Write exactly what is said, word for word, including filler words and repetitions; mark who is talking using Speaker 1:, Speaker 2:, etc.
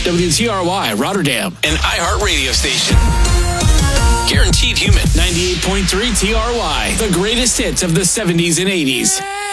Speaker 1: W T R Y, Rotterdam.
Speaker 2: An iHeart radio station. Guaranteed human.
Speaker 1: ninety-eight point three T R Y, the greatest hits of the seventies and eighties.